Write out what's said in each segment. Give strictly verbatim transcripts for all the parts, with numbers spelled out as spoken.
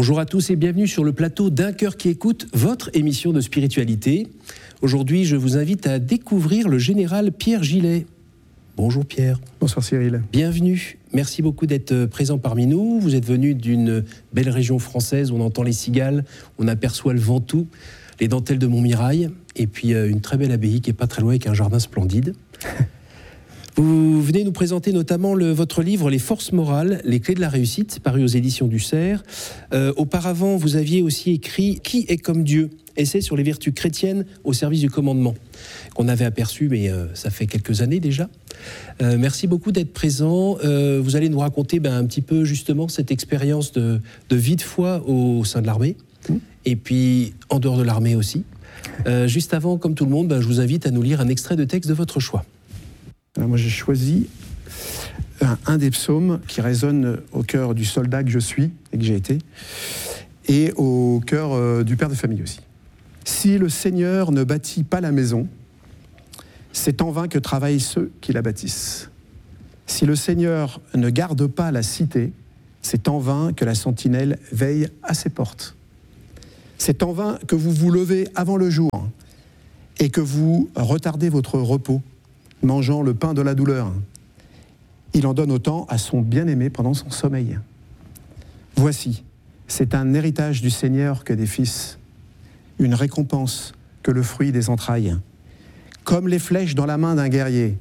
Bonjour à tous et bienvenue sur le plateau d'Un cœur qui écoute, votre émission de spiritualité. Aujourd'hui, je vous invite à découvrir le général Pierre Gillet. Bonjour Pierre. Bonsoir Cyril. Bienvenue. Merci beaucoup d'être présent parmi nous. Vous êtes venu d'une belle région française où on entend les cigales, on aperçoit le Ventoux, les dentelles de Montmirail et puis une très belle abbaye qui n'est pas très loin avec un jardin splendide. Vous venez nous présenter notamment le, votre livre « Les forces morales, les clés de la réussite », paru aux éditions du Cerf. Euh, auparavant, vous aviez aussi écrit « Qui est comme Dieu ?» essai sur les vertus chrétiennes au service du commandement, qu'on avait aperçu, mais euh, ça fait quelques années déjà. Euh, merci beaucoup d'être présent. Euh, vous allez nous raconter ben, un petit peu justement cette expérience de, de vie de foi au sein de l'armée, mmh. et puis en dehors de l'armée aussi. Euh, juste avant, comme tout le monde, ben, je vous invite à nous lire un extrait de texte de votre choix. Alors moi j'ai choisi un, un des psaumes qui résonne au cœur du soldat que je suis et que j'ai été, et au cœur euh, du père de famille aussi. Si le Seigneur ne bâtit pas la maison, c'est en vain que travaillent ceux qui la bâtissent. Si le Seigneur ne garde pas la cité, c'est en vain que la sentinelle veille à ses portes. C'est en vain que vous vous levez avant le jour et que vous retardez votre repos, mangeant le pain de la douleur. Il en donne autant à son bien-aimé pendant son sommeil. Voici, c'est un héritage du Seigneur que des fils, une récompense que le fruit des entrailles. Comme les flèches dans la main d'un guerrier,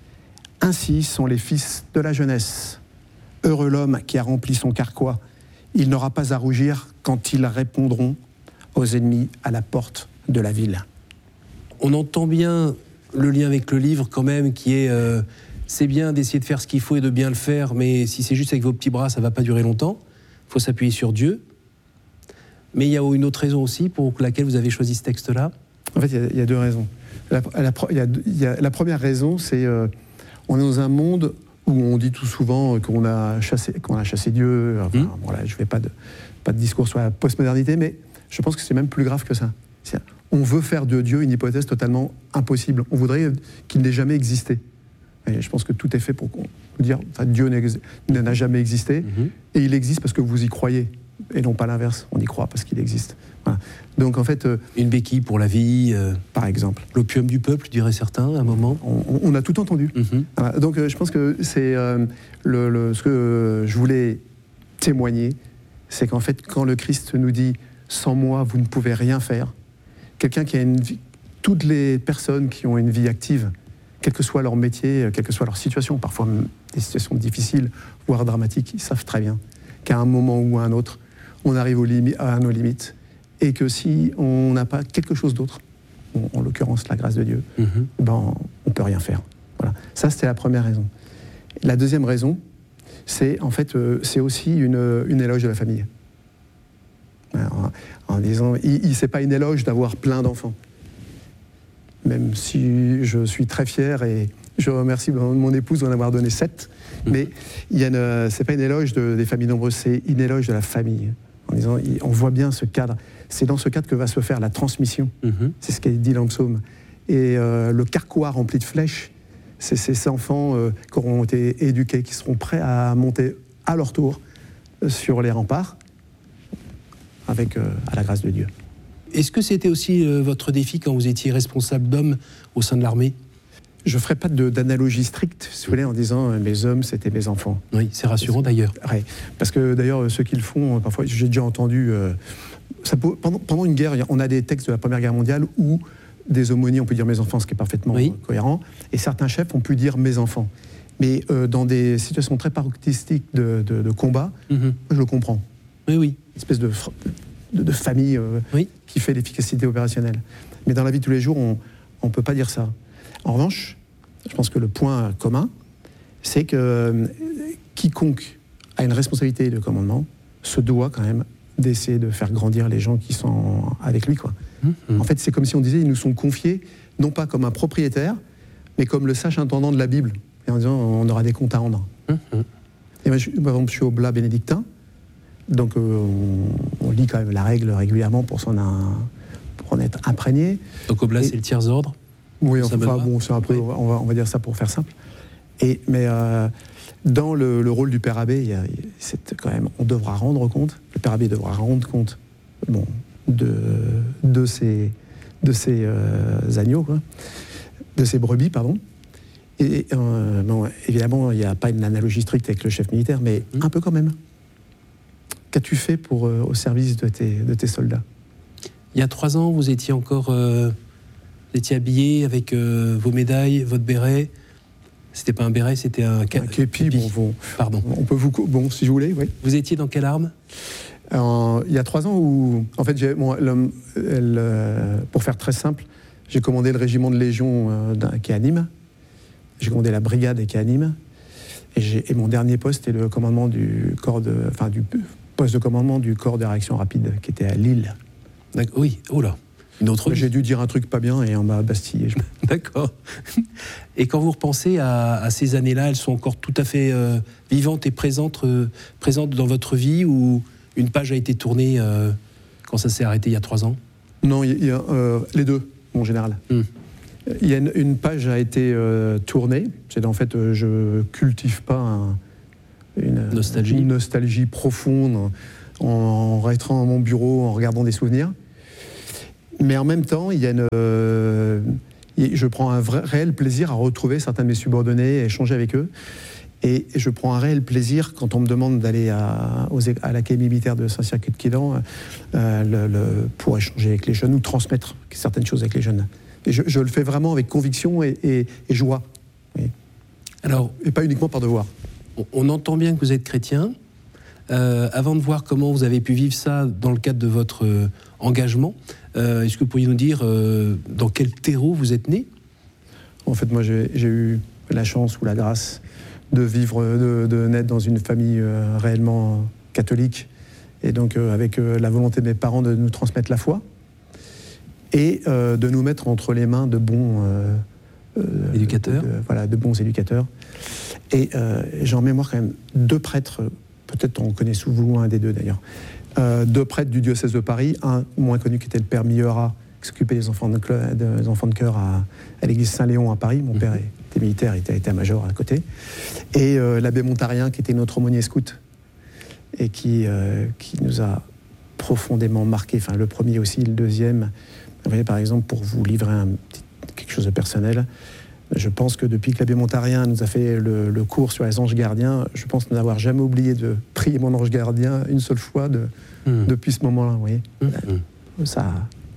ainsi sont les fils de la jeunesse. Heureux l'homme qui a rempli son carquois, il n'aura pas à rougir quand ils répondront aux ennemis à la porte de la ville. On entend bien le lien avec le livre quand même, qui est euh, c'est bien d'essayer de faire ce qu'il faut et de bien le faire, mais si c'est juste avec vos petits bras, ça ne va pas durer longtemps. Il faut s'appuyer sur Dieu. Mais il y a une autre raison aussi pour laquelle vous avez choisi ce texte-là. En fait, il y a, il y a deux raisons. La, la, il y a, il y a, la première raison, c'est euh, on est dans un monde où on dit tout souvent qu'on a chassé, qu'on a chassé Dieu. Enfin, mmh. bon, là, je ne fais pas de, pas de discours sur la postmodernité, mais je pense que c'est même plus grave que ça. C'est, on veut faire de Dieu une hypothèse totalement impossible. On voudrait qu'il n'ait jamais existé. Et je pense que tout est fait pour qu'on dire enfin, Dieu n'a jamais existé, mmh. et il existe parce que vous y croyez, et non pas l'inverse. On y croit parce qu'il existe. Voilà. Donc en fait, euh, une béquille pour la vie, euh, par exemple. L'opium du peuple, diraient certains, à un moment. On, on a tout entendu. Mmh. Voilà. Donc euh, je pense que c'est euh, le, le, ce que euh, je voulais témoigner, c'est qu'en fait, quand le Christ nous dit « sans moi, vous ne pouvez rien faire », quelqu'un qui a une vie, toutes les personnes qui ont une vie active, quel que soit leur métier, quelle que soit leur situation, parfois des situations difficiles, voire dramatiques, ils savent très bien qu'à un moment ou à un autre, on arrive aux limi- à nos limites, et que si on n'a pas quelque chose d'autre, en, en l'occurrence la grâce de Dieu, mm-hmm. ben, on ne peut rien faire. Voilà. Ça, c'était la première raison. La deuxième raison, c'est en fait, euh, c'est aussi une, une éloge de la famille. Alors, en disant, il, il, c'est pas une éloge d'avoir plein d'enfants. Même si je suis très fier et je remercie mon épouse d'en avoir donné sept, mmh. mais il y a une, c'est pas une éloge de, des familles nombreuses, c'est une éloge de la famille. En disant, on voit bien ce cadre. C'est dans ce cadre que va se faire la transmission. Mmh. C'est ce qui est dit dans le psaume. Et euh, le carquois rempli de flèches, c'est ces enfants euh, qui auront été éduqués, qui seront prêts à monter à leur tour euh, sur les remparts, avec euh, à la grâce de Dieu. Est-ce que c'était aussi euh, votre défi quand vous étiez responsable d'hommes au sein de l'armée ? Je ne ferai pas de, d'analogie stricte, si vous voulez, en disant euh, mes hommes, c'était mes enfants. Oui, c'est rassurant d'ailleurs. Ouais, parce que d'ailleurs, ceux qui le font, parfois, j'ai déjà entendu... Euh, ça peut, pendant, pendant une guerre, on a des textes de la Première Guerre mondiale où des aumôniers ont pu dire mes enfants, ce qui est parfaitement oui. cohérent, et certains chefs ont pu dire mes enfants. Mais euh, dans des situations très paroxystiques de, de, de combat, mm-hmm. je le comprends. Oui, oui. Une espèce de... de, de famille euh, oui. qui fait l'efficacité opérationnelle. Mais dans la vie de tous les jours, on ne peut pas dire ça. En revanche, je pense que le point commun, c'est que euh, quiconque a une responsabilité de commandement se doit quand même d'essayer de faire grandir les gens qui sont avec lui, quoi. Mmh. En fait, c'est comme si on disait, ils nous sont confiés, non pas comme un propriétaire, mais comme le sage intendant de la Bible, et en disant, on aura des comptes à rendre. Mmh. Et moi, je, par exemple, je suis au Blas bénédictin, donc euh, on, on lit quand même la règle régulièrement pour, s'en un, pour en être imprégné. Donc au Blas, c'est le tiers ordre. Oui, enfin, bon, c'est un peu, oui. on, va, on va dire ça pour faire simple. Et, mais euh, dans le, le rôle du père abbé, il y a, c'est quand même, on devra rendre compte. Le père abbé devra rendre compte bon, de, de ses, de ses euh, agneaux, quoi, de ses brebis, pardon. Et euh, bon, évidemment, il n'y a pas une analogie stricte avec le chef militaire, mais mmh. un peu quand même. Qu'as-tu fait pour, euh, au service de tes, de tes soldats? Il y a trois ans, vous étiez encore euh, vous étiez habillé avec euh, vos médailles, votre béret. C'était pas un béret, c'était un, ca- un képi. Bon, bon, Pardon. On peut vous, bon, si vous voulez, oui. Vous étiez dans quelle arme? Euh, Il y a trois ans où, en fait, j'ai, bon, le, le, pour faire très simple, j'ai commandé le régiment de Légion euh, qui est à Nîmes. J'ai commandé la brigade qui est à Nîmes. Et, j'ai, et mon dernier poste est le commandement du corps de, enfin, du poste de commandement du corps de réaction rapide qui était à Lille. D'accord. Oui, oh là. Une autre J'ai dû dire un truc pas bien et on m'a bastillé. D'accord. Et quand vous repensez à, à ces années-là, elles sont encore tout à fait euh, vivantes et présentes, euh, présentes dans votre vie, ou une page a été tournée euh, quand ça s'est arrêté il y a trois ans? Non, il y a euh, les deux, en général. Mm. Il y a une, une page a été euh, tournée. C'est en fait, euh, je cultive pas un, une, nostalgie. une nostalgie profonde en, en restant dans mon bureau, en regardant des souvenirs. Mais en même temps, il y a une, euh, je prends un vrai, réel plaisir à retrouver certains de mes subordonnés, à échanger avec eux. Et je prends un réel plaisir quand on me demande d'aller à, aux, à l'Académie militaire de Saint-Cyr-Quay-de-Quédan euh, le, le, pour échanger avec les jeunes ou transmettre certaines choses avec les jeunes. Et je, je le fais vraiment avec conviction et, et, et joie. Et, Alors, et pas uniquement par devoir. On, on entend bien que vous êtes chrétien. Euh, avant de voir comment vous avez pu vivre ça dans le cadre de votre euh, engagement, euh, est-ce que vous pourriez nous dire euh, dans quel terreau vous êtes né? En fait, moi, j'ai, j'ai eu la chance ou la grâce de vivre, de, de naître dans une famille euh, réellement catholique, et donc euh, avec euh, la volonté de mes parents de nous transmettre la foi, et euh, de nous mettre entre les mains de bons euh, euh, éducateurs. De, de, voilà, de bons éducateurs. Et euh, j'ai en mémoire quand même deux prêtres, peut-être on connaît souvent un des deux d'ailleurs, euh, deux prêtres du diocèse de Paris, un moins connu qui était le père Millera, qui s'occupait des enfants de, des enfants de chœur à, à l'église Saint-Léon à Paris. Mon mmh. père était militaire, il était état-major à côté. Et euh, l'abbé Montarien, qui était notre aumônier scout, et qui, euh, qui nous a profondément marqué, enfin le premier aussi, le deuxième. Vous voyez, par exemple, pour vous livrer un petit, quelque chose de personnel, je pense que depuis que l'abbé Montarien nous a fait le, le cours sur les anges gardiens, je pense n'avoir jamais oublié de prier mon ange gardien une seule fois de, mmh. depuis ce moment-là. Vous voyez, mmh. ça.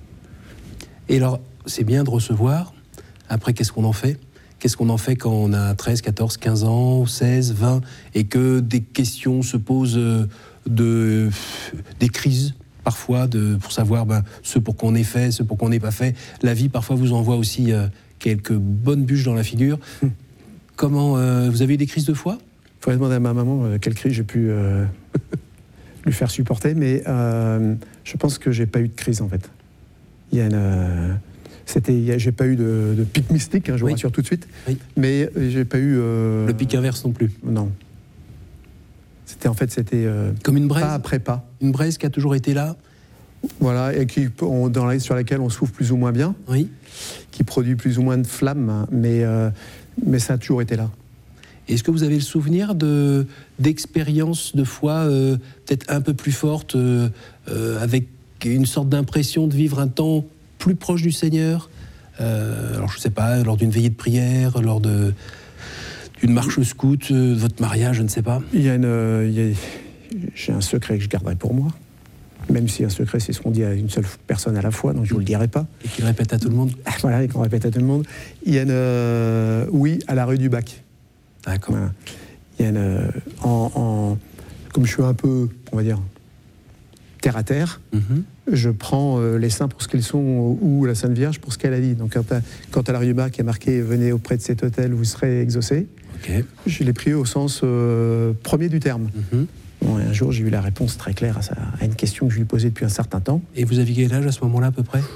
Et alors, c'est bien de recevoir. Après, qu'est-ce qu'on en fait? Qu'est-ce qu'on en fait quand on a treize, quatorze, quinze ans, seize, vingt, et que des questions se posent, de, des crises parfois, de, pour savoir ben, ce pour qu'on ait fait, ce pour qu'on n'ait pas fait. La vie, parfois, vous envoie aussi euh, quelques bonnes bûches dans la figure. Hum. Comment, euh, vous avez eu des crises de foi? Il faudrait demander à ma maman euh, quelle crise j'ai pu euh, lui faire supporter, mais euh, je pense que j'ai pas eu de crise, en fait. Il y a une... Euh, C'était, j'ai pas eu de, de pic mystique, hein, je vous oui. rassure tout de suite, oui. mais j'ai pas eu... Euh, le pic inverse non plus? Non. C'était en fait, c'était... Euh, Comme une braise? Pas après pas. Une braise qui a toujours été là? Voilà, et qui, on, dans la, sur laquelle on souffle plus ou moins bien, oui. qui produit plus ou moins de flammes, mais, euh, mais ça a toujours été là. Est-ce que vous avez le souvenir de, d'expériences de foi euh, peut-être un peu plus fortes, euh, euh, avec une sorte d'impression de vivre un temps plus proche du Seigneur, euh, alors je ne sais pas, lors d'une veillée de prière, lors de, d'une marche scout, euh, de votre mariage, je ne sais pas. Il y a une, euh, il y a, j'ai un secret que je garderai pour moi, même si un secret c'est ce qu'on dit à une seule personne à la fois, donc je ne vous le dirai pas. Et qu'il répète à tout le monde. Voilà, et qu'on répète à tout le monde. Il y a une, euh, oui, à la rue du Bac. D'accord. Voilà. Il y a une, en, en, comme je suis un peu, on va dire, terre à terre, mm-hmm. je prends euh, les saints pour ce qu'ils sont ou la Sainte Vierge pour ce qu'elle a dit. Donc quand à, quand à la rue du Bac, il y a marqué « Venez auprès de cet hôtel, vous serez exaucés okay. », je l'ai pris au sens euh, premier du terme. Mm-hmm. Bon, un jour, j'ai eu la réponse très claire à, ça, à une question que je lui posais depuis un certain temps. Et vous aviez quel âge à ce moment-là, à peu près?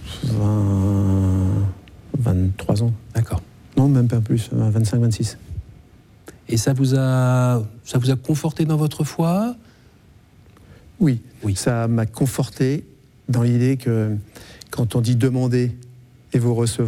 vingt, vingt-trois ans. D'accord. Non, même pas plus, vingt-cinq, vingt-six. Et ça vous a, ça vous a conforté dans votre foi? Oui, oui, ça m'a conforté dans l'idée que quand on dit « demander et vous recevrez »,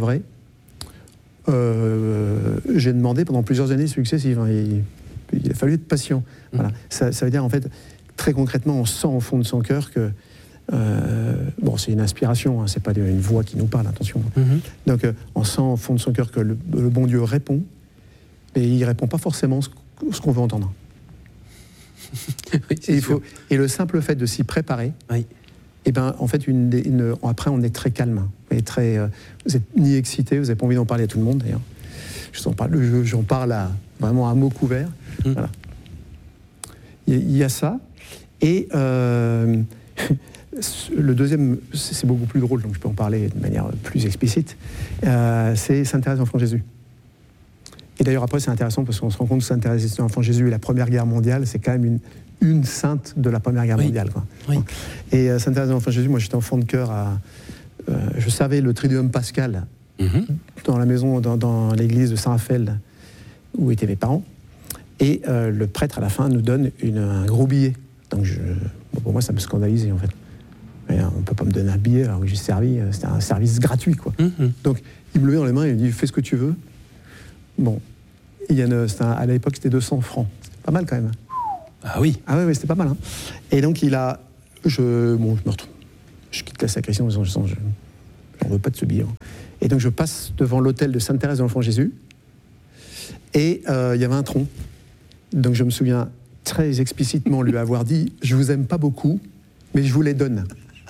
euh, j'ai demandé pendant plusieurs années successives. Hein, il, il a fallu être patient. Mmh. Voilà. Ça, ça veut dire en fait, très concrètement, on sent au fond de son cœur que Euh, bon, c'est une inspiration, hein, c'est pas une voix qui nous parle, attention. Mm-hmm. Donc, euh, on sent au fond de son cœur que le, le bon Dieu répond, et il répond pas forcément ce, ce qu'on veut entendre. Oui, et, il faut, et le simple fait de s'y préparer, oui. Et ben, en fait, une, une, après, on est très calme, et très, euh, vous n'êtes ni excité, vous n'avez pas envie d'en parler à tout le monde, d'ailleurs. Je j'en parle, je, j'en parle à, vraiment à mots couverts. Mm. Voilà. Il y, y a ça, et euh, le deuxième, c'est beaucoup plus drôle, donc je peux en parler de manière plus explicite, euh, c'est Sainte Thérèse d'Enfant Jésus. Et d'ailleurs, après, c'est intéressant parce qu'on se rend compte que Sainte Thérèse d'Enfant Jésus et la Première Guerre mondiale, c'est quand même une, une sainte de la Première Guerre oui. mondiale. Quoi. Oui. Et euh, Sainte Thérèse d'Enfant Jésus, moi j'étais enfant de cœur, à, euh, je savais le Triduum Pascal mm-hmm. dans la maison, dans, dans l'église de Saint-Raphaël, où étaient mes parents. Et euh, le prêtre, à la fin, nous donne une, un gros billet. Donc, je, bon, pour moi, ça me scandalisait, en fait. Et, on ne peut pas me donner un billet alors que j'ai servi, c'était un service gratuit, quoi. Mm-hmm. Donc, il me le met dans les mains et il me dit, fais ce que tu veux. Bon, il y a une, un, à l'époque, c'était deux cents francs. C'était pas mal, quand même. Ah oui. Ah oui, oui, c'était pas mal. Hein. Et donc, il a... Je, bon, je me retrouve... Je quitte la sacristie en disant, je sens, je n'en veux pas de ce billet. Et donc, je passe devant l'autel de Sainte Thérèse de l'Enfant Jésus. Et euh, il y avait un tronc. Donc, je me souviens très explicitement lui avoir dit, je vous aime pas beaucoup, mais je vous les donne.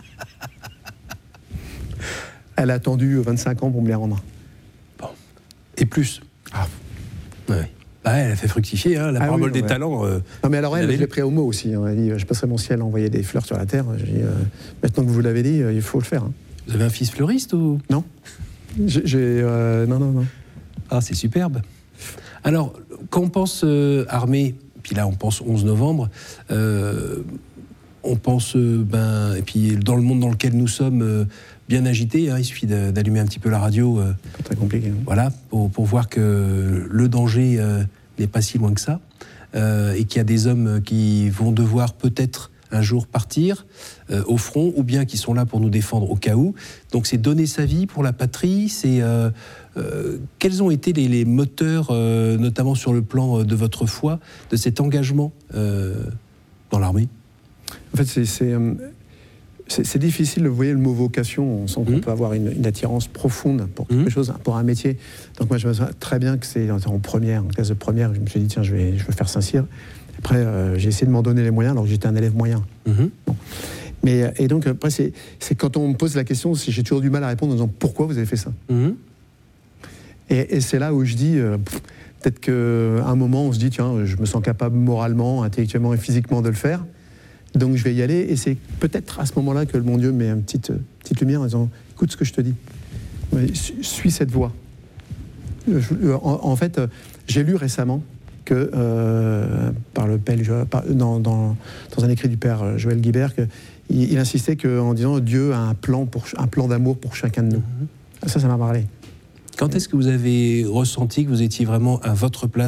Elle a attendu vingt-cinq ans pour me les rendre. Bon. Et plus. Ah. Ouais. Bah, elle a fait fructifier, hein, la ah parabole oui, des ouais. talents. Euh, non, mais alors elle, elle je l'ai pris au mot aussi. Hein. Elle dit, je passerai mon ciel à envoyer des fleurs sur la terre. J'ai dit, euh, maintenant que vous l'avez dit, euh, il faut le faire. Hein. Vous avez un fils fleuriste ou... Non. J'ai, j'ai, euh, non, non, non. Ah, c'est superbe. Alors, quand on pense euh, armée, puis là on pense onze novembre, euh, on pense, euh, ben, et puis dans le monde dans lequel nous sommes, euh, bien agité, hein, il suffit de, d'allumer un petit peu la radio. Euh, pas très compliqué. Hein. Voilà, pour, pour voir que le danger euh, n'est pas si loin que ça, euh, et qu'il y a des hommes qui vont devoir peut-être un jour partir euh, au front, ou bien qui sont là pour nous défendre au cas où. Donc c'est donner sa vie pour la patrie, c'est... Euh, euh, quels ont été les, les moteurs, euh, notamment sur le plan de votre foi, de cet engagement euh, dans l'armée ? En fait, c'est... c'est euh... C'est, c'est difficile, vous voyez le mot vocation, on sent qu'on mmh. peut avoir une, une attirance profonde pour quelque mmh. chose, pour un métier. Donc moi je me souviens très bien que c'est en première, en classe de première, je me suis dit tiens je vais, je vais faire Saint-Cyr. Après euh, j'ai essayé de m'en donner les moyens alors que j'étais un élève moyen. Mmh. Bon. Mais, et donc après c'est, c'est quand on me pose la question, si j'ai toujours du mal à répondre en disant pourquoi vous avez fait ça mmh. et, et c'est là où je dis, euh, pff, peut-être qu'à un moment on se dit tiens je me sens capable moralement, intellectuellement et physiquement de le faire. Donc je vais y aller, et c'est peut-être à ce moment-là que le bon Dieu met une petite, petite lumière en disant « Écoute ce que je te dis, suis cette voie ». En, en fait, j'ai lu récemment que, euh, par le père, par, dans, dans, dans un écrit du père Joël Guibert, qu'il il insistait que, en disant « Dieu a un plan, pour, un plan d'amour pour chacun de nous mm-hmm. ». Ça, ça m'a parlé. Quand est-ce que vous avez ressenti que vous étiez vraiment à votre place ?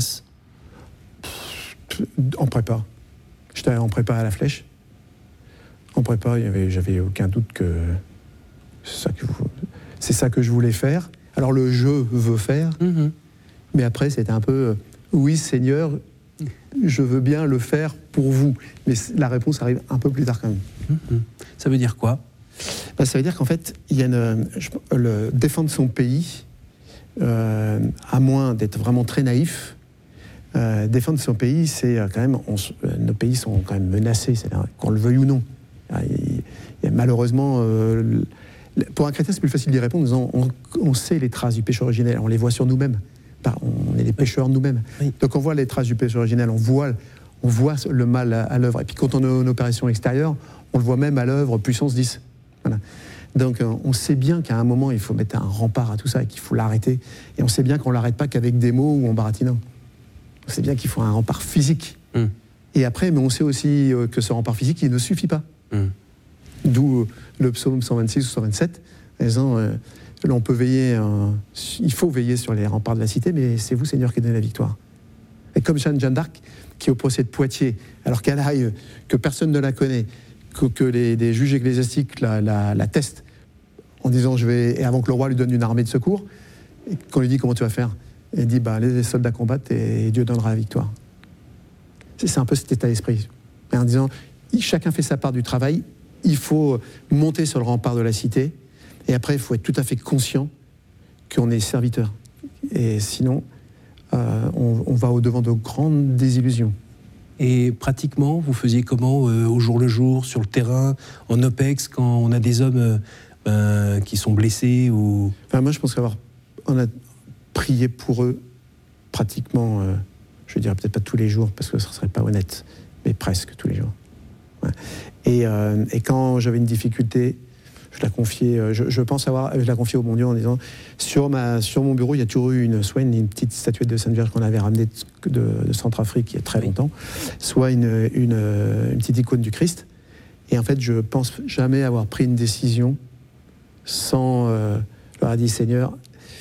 En prépa. J'étais en prépa à la Flèche. En prépa, il y avait, j'avais aucun doute que c'est ça que, vous, c'est ça que je voulais faire. Alors le je veux faire, mm-hmm. mais après c'était un peu euh, oui Seigneur, je veux bien le faire pour vous. Mais la réponse arrive un peu plus tard quand même. Mm-hmm. Ça veut dire quoi ? Ben, ça veut dire qu'en fait, il y a une, je, le, défendre son pays, euh, à moins d'être vraiment très naïf. Euh, défendre son pays, c'est euh, quand même, on, euh, nos pays sont quand même menacés, c'est-à-dire qu'on le veuille ou non. Il y a malheureusement, euh, pour un chrétien, c'est plus facile d'y répondre en disant on, on sait les traces du péché originel, on les voit sur nous-mêmes. On est les pécheurs nous-mêmes. Oui. Donc on voit les traces du péché originel, on voit, on voit le mal à, à l'œuvre. Et puis quand on est en opération extérieure, on le voit même à l'œuvre puissance dix. Voilà. Donc on sait bien qu'à un moment, il faut mettre un rempart à tout ça et qu'il faut l'arrêter. Et on sait bien qu'on ne l'arrête pas qu'avec des mots ou en baratinant. On sait bien qu'il faut un rempart physique. Mm. Et après, mais on sait aussi que ce rempart physique, il ne suffit pas. Mm. D'où le psaume cent vingt-six ou cent vingt-sept, disant euh, on peut veiller, euh, il faut veiller sur les remparts de la cité, mais c'est vous, Seigneur, qui donnez la victoire. Et comme Jeanne, Jeanne d'Arc, qui au procès de Poitiers, alors qu'elle arrive, que personne ne la connaît, que, que les, les juges ecclésiastiques la, la, la testent, en disant je vais, et avant que le roi lui donne une armée de secours, et qu'on lui dit comment tu vas faire, et elle dit bah, les soldats combattent et Dieu donnera la victoire. C'est, c'est un peu cet état d'esprit. Et en disant chacun fait sa part du travail. Il faut monter sur le rempart de la cité. Et après, il faut être tout à fait conscient qu'on est serviteur. Et sinon, euh, on, on va au-devant de grandes désillusions. Et pratiquement, vous faisiez comment euh, au jour le jour, sur le terrain, en OPEX, quand on a des hommes euh, ben, qui sont blessés ou... Enfin, moi, je pense qu'avoir on a prié pour eux pratiquement, euh, je dirais peut-être pas tous les jours, parce que ce ne serait pas honnête, mais presque tous les jours. Ouais. Et, euh, et quand j'avais une difficulté, je la confiais, je, je pense avoir, je la confiais au bon Dieu en disant, sur, ma, sur mon bureau, il y a toujours eu une, soit une, une petite statuette de Sainte Vierge qu'on avait ramenée de, de, de Centrafrique il y a très longtemps, soit une, une, une petite icône du Christ. Et en fait, je pense jamais avoir pris une décision sans euh, leur dire, Seigneur,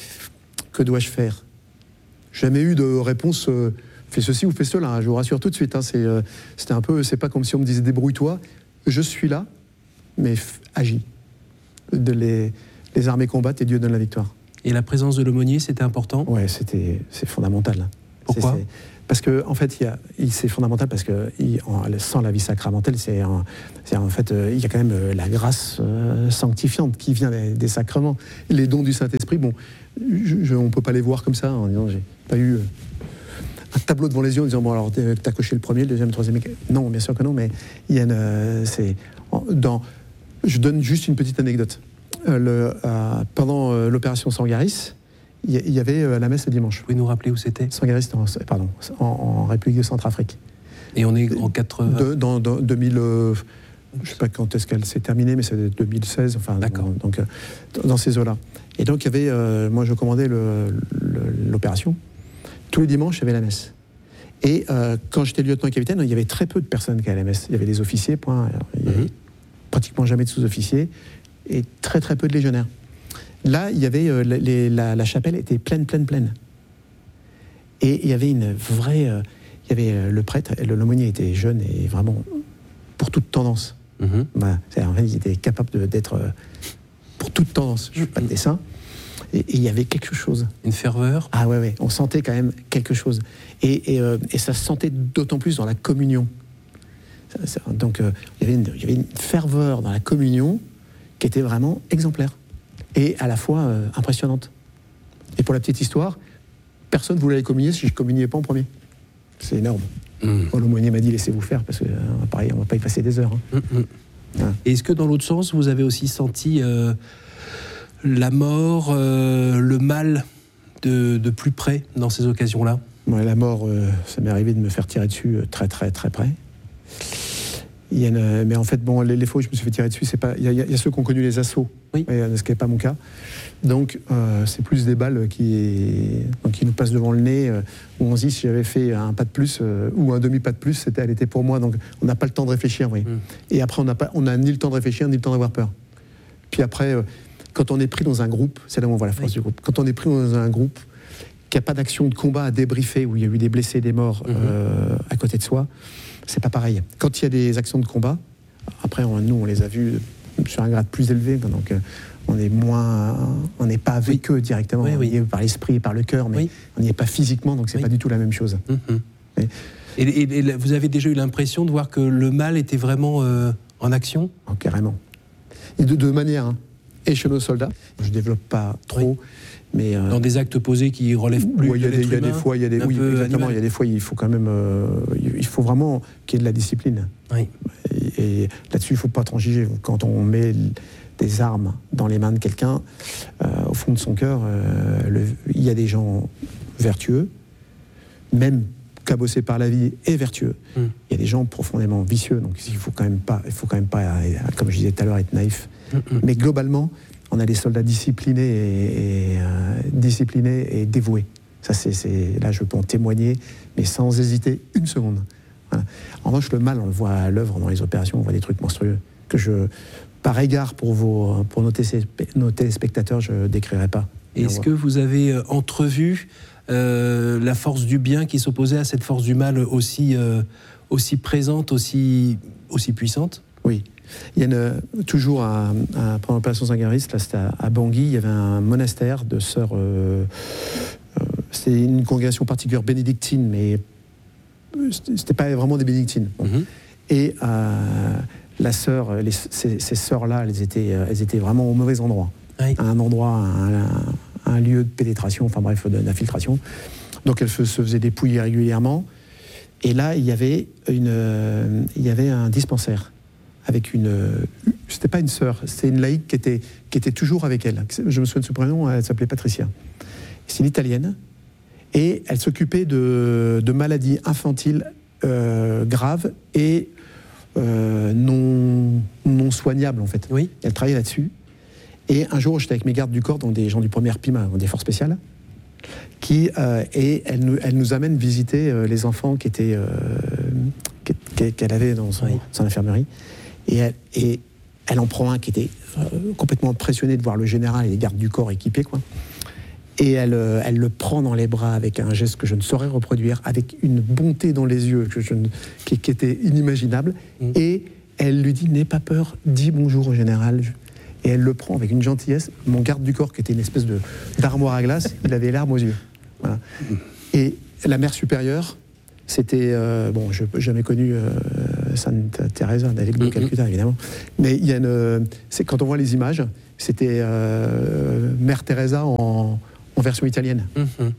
que dois-je faire? Jamais eu de réponse, euh, fais ceci ou fais cela, hein, je vous rassure tout de suite. Hein, c'est, euh, c'était un peu, c'est pas comme si on me disait débrouille-toi, je suis là, mais f- agis. De les, les armées combattent et Dieu donne la victoire. Et la présence de l'aumônier, c'était important? Ouais, c'était, c'est fondamental. Pourquoi? c'est, c'est, Parce que en fait, il y a, il, c'est fondamental parce que il, en, sans la vie sacramentelle, c'est, un, c'est en fait, euh, il y a quand même euh, la grâce euh, sanctifiante qui vient des, des sacrements. Les dons du Saint-Esprit, bon, je, je, on ne peut pas les voir comme ça en disant j'ai pas eu euh, un tableau devant les yeux en disant bon alors t'as coché le premier, le deuxième, le troisième. Non, bien sûr que non, mais il y a une, euh, c'est dans. Je donne juste une petite anecdote. Euh, le, euh, pendant euh, l'opération Sangaris, il y, y avait euh, la messe le dimanche. Vous pouvez nous rappeler où c'était? Sangaris, en, pardon, en, en République de Centrafrique. Et on est en quatre-vingts de, dans, dans deux mille, euh, je ne sais pas quand est-ce qu'elle s'est terminée, mais c'est deux mille seize, enfin, D'accord. Donc, euh, dans ces eaux-là. Et donc, il y avait, euh, moi je commandais le, le, l'opération. Tous les dimanches, il y avait la messe. Et euh, quand j'étais lieutenant-capitaine, il y avait très peu de personnes qui allaient à la messe. Il y avait des officiers, point. Alors, il y avait mm-hmm. pratiquement jamais de sous-officiers et très très peu de légionnaires. Là, il y avait euh, les, la, la chapelle était pleine, pleine, pleine. Et il y avait une vraie, euh, il y avait euh, le prêtre, l'aumônier était jeune et vraiment pour toute tendance. Mm-hmm. Voilà, en fait, il était capable de, d'être euh, pour toute tendance. Je ne fais pas de dessin. Et, et il y avait quelque chose. Une ferveur. Ah ouais, ouais. On sentait quand même quelque chose. Et, et, euh, et ça se sentait d'autant plus dans la communion. Donc euh, il, y avait une, il y avait une ferveur dans la communion qui était vraiment exemplaire et à la fois euh, impressionnante. Et pour la petite histoire, personne ne voulait aller communier si je ne communiais pas en premier. C'est énorme. Mmh. Bon, l'aumônier m'a dit laissez-vous faire parce que euh, pareil, on ne va pas y passer des heures. Hein. Mmh. Voilà. Et est-ce que dans l'autre sens, vous avez aussi senti euh, la mort, euh, le mal de, de plus près dans ces occasions-là? Ouais, la mort, euh, ça m'est arrivé de me faire tirer dessus euh, très très très près. Il y a une, mais en fait, bon, les, les fois où je me suis fait tirer dessus, c'est pas. Il y, a, il y a ceux qui ont connu les assauts, oui. et, ce qui n'est pas mon cas. Donc, euh, c'est plus des balles qui, donc, qui nous passent devant le nez. Euh, où on se dit si j'avais fait un pas de plus euh, ou un demi pas de plus, c'était, elle était pour moi. Donc, on n'a pas le temps de réfléchir, oui. Mm. Et après, on n'a pas, on n'a ni le temps de réfléchir ni le temps d'avoir peur. Puis après, euh, quand on est pris dans un groupe, c'est là où on voit la force oui. du groupe. Quand on est pris dans un groupe, qu'il n'y a pas d'action de combat à débriefer, où il y a eu des blessés, des morts mm-hmm. euh, à côté de soi. C'est pas pareil. Quand il y a des actions de combat, après on, nous on les a vus sur un grade plus élevé, donc euh, on est moins, on n'est pas avec oui. eux directement, oui, oui. on y est par l'esprit et par le cœur, mais oui. on n'y est pas physiquement, donc c'est oui. pas du tout la même chose. Mm-hmm. Mais, et, et, et vous avez déjà eu l'impression de voir que le mal était vraiment euh, en action? Oh, carrément. Et de deux manières. Hein. Et chez nos soldats, je développe pas trop. Oui. Mais euh, dans des actes posés qui relèvent plus ouais, de l'être humain. Il y a des fois, il y a des, oui, exactement. Il y a des fois, il faut quand même, euh, il faut vraiment qu'il y ait de la discipline. Oui. Et, et là-dessus, il ne faut pas transiger. Quand on met des armes dans les mains de quelqu'un, euh, au fond de son cœur, euh, le, il y a des gens vertueux, même cabossés par la vie et vertueux. Mm. Il y a des gens profondément vicieux. Donc, il faut quand même pas, il faut quand même pas, comme je disais tout à l'heure, être naïf. Mm-mm. Mais globalement, on a des soldats disciplinés et, et, euh, disciplinés et dévoués. Ça, c'est, c'est, là, je peux en témoigner, mais sans hésiter une seconde. Voilà. En revanche, le mal, on le voit à l'œuvre dans les opérations, on voit des trucs monstrueux que je, par égard pour, vos, pour nos, télé, nos téléspectateurs, je ne décrirai pas. Est-ce que vous avez entrevu euh, la force du bien qui s'opposait à cette force du mal aussi, euh, aussi présente, aussi, aussi puissante? Oui. Il y a une, toujours à, à, pendant l'opération Sangaris, là c'était à, à Bangui, il y avait un monastère de sœurs. Euh, euh, c'était une congrégation particulière bénédictine, mais c'était pas vraiment des bénédictines. Bon. Mm-hmm. Et euh, la sœur, les, ces, ces sœurs-là, elles étaient, elles étaient vraiment au mauvais endroit. Oui. À un endroit, un, un, un lieu de pénétration, enfin bref, d'infiltration. Donc elles se faisaient dépouiller régulièrement. Et là, il y avait, une, euh, il y avait un dispensaire avec une... C'était pas une sœur, c'était une laïque qui était, qui était toujours avec elle. Je me souviens de ce prénom, elle s'appelait Patricia. C'est une Italienne. Et elle s'occupait de, de maladies infantiles euh, graves et euh, non, non soignables, en fait. Oui. Elle travaillait là-dessus. Et un jour, j'étais avec mes gardes du corps, donc des gens du premier P I M A, des forces spéciales, qui, euh, et elle nous, elle nous amène visiter euh, les enfants qui étaient, euh, qu'elle avait dans son, oui. son infirmerie. Et elle, et elle en prend un qui était euh, complètement impressionné de voir le général et les gardes du corps équipés, quoi. Et elle, euh, elle le prend dans les bras avec un geste que je ne saurais reproduire, avec une bonté dans les yeux que je ne, qui, qui était inimaginable. Mmh. Et elle lui dit « N'aie pas peur, dis bonjour au général ». Et elle le prend avec une gentillesse. Mon garde du corps, qui était une espèce de, d'armoire à glace, il avait les larmes aux yeux. Voilà. Et la mère supérieure, c'était... Euh, bon, je n'ai jamais connu euh, Sainte Thérèse d'Avec de Calcutta, évidemment. Mais il y a une... C'est, quand on voit les images, c'était euh, Mère Teresa en, en version italienne. Mm-hmm.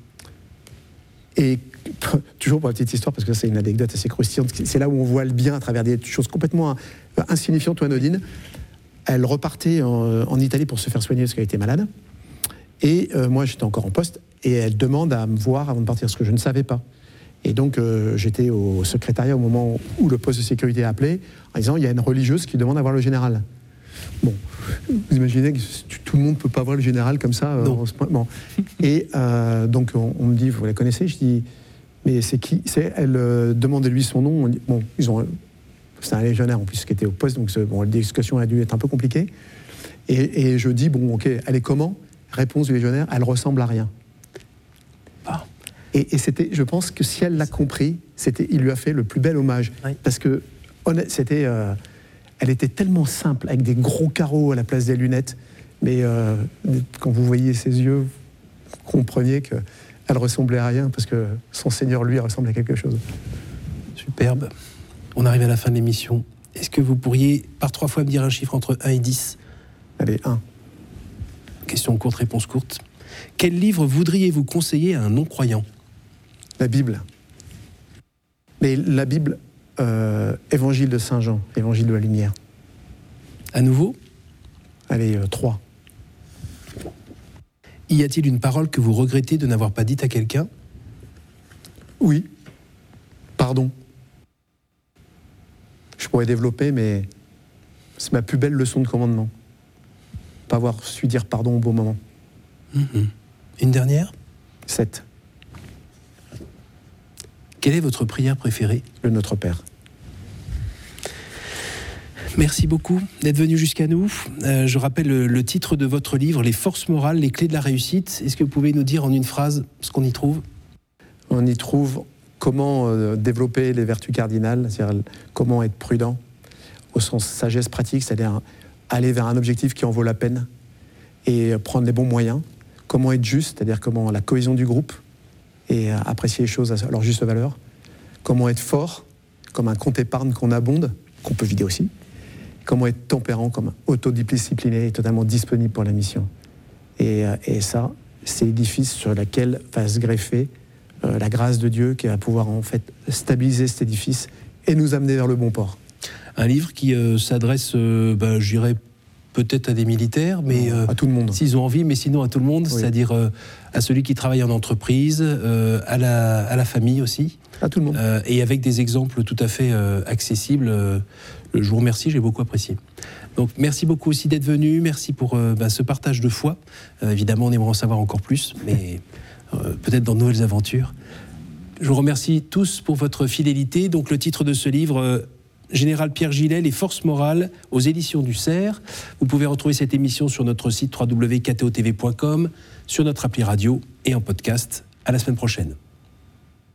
Et toujours pour la petite histoire, parce que c'est une anecdote assez croustillante, c'est là où on voit le bien à travers des choses complètement insignifiantes ou anodines. Elle repartait en, en Italie pour se faire soigner parce qu'elle était malade. Et euh, moi, j'étais encore en poste. Et elle demande à me voir avant de partir, ce que je ne savais pas. Et donc, euh, j'étais au secrétariat au moment où le poste de sécurité a appelé, en disant, il y a une religieuse qui demande à voir le général. Bon, vous imaginez que tout le monde ne peut pas voir le général comme ça. Euh, en ce point. Bon. Et euh, donc, on, on me dit, vous la connaissez? Je dis, mais c'est qui? C'est, elle euh, demande lui son nom. On dit, bon, ils ont... C'est un légionnaire en plus qui était au poste, donc bon, la discussion a dû être un peu compliquée. Et, et je dis, bon, ok, elle est comment? Réponse du légionnaire, elle ressemble à rien. Ah. Et, et c'était, je pense que si elle l'a compris, c'était, il lui a fait le plus bel hommage. Oui. Parce que, honnête, c'était, euh, elle était tellement simple, avec des gros carreaux à la place des lunettes, mais euh, quand vous voyiez ses yeux, vous compreniez qu'elle ressemblait à rien, parce que son Seigneur, lui, ressemble à quelque chose. Superbe. On arrive à la fin de l'émission. Est-ce que vous pourriez, par trois fois, me dire un chiffre entre un et dix? Allez, un. Question courte, réponse courte. Quel livre voudriez-vous conseiller à un non-croyant? La Bible. Mais la Bible, euh, Évangile de Saint Jean, Évangile de la Lumière. À nouveau? Allez, euh, trois. Y a-t-il une parole que vous regrettez de n'avoir pas dite à quelqu'un? Oui. Pardon. Je pourrais développer, mais c'est ma plus belle leçon de commandement. Pas avoir su dire pardon au bon moment. Mmh. Une dernière? Sept. Quelle est votre prière préférée? Le Notre Père. Merci beaucoup d'être venu jusqu'à nous. Euh, je rappelle le, le titre de votre livre, Les forces morales, les clés de la réussite. Est-ce que vous pouvez nous dire en une phrase ce qu'on y trouve? On y trouve comment euh, développer les vertus cardinales, c'est-à-dire comment être prudent, au sens sagesse pratique, c'est-à-dire aller vers un objectif qui en vaut la peine et prendre les bons moyens. Comment être juste, c'est-à-dire comment la cohésion du groupe et apprécier les choses à leur juste valeur. Comment être fort, comme un compte épargne qu'on abonde, qu'on peut vider aussi. Comment être tempérant, comme autodiscipliné et totalement disponible pour la mission. Et, et ça, c'est l'édifice sur lequel va se greffer euh, la grâce de Dieu qui va pouvoir en fait stabiliser cet édifice et nous amener vers le bon port. Un livre qui euh, s'adresse, euh, bah, je dirais, peut-être à des militaires, mais euh, à tout le monde. S'ils ont envie, mais sinon à tout le monde, oui. C'est-à-dire euh, à celui qui travaille en entreprise, euh, à, la, à la famille aussi. À tout le monde. Euh, et avec des exemples tout à fait euh, accessibles. Euh, je vous remercie, j'ai beaucoup apprécié. Donc merci beaucoup aussi d'être venu, merci pour euh, bah, ce partage de foi. Euh, évidemment, on aimerait en savoir encore plus, mais euh, peut-être dans de nouvelles aventures. Je vous remercie tous pour votre fidélité. Donc le titre de ce livre... Euh, Général Pierre Gillet, Les forces morales, aux éditions du Cerf. Vous pouvez retrouver cette émission sur notre site w w w point k t o t v point com, sur notre appli radio et en podcast. À la semaine prochaine.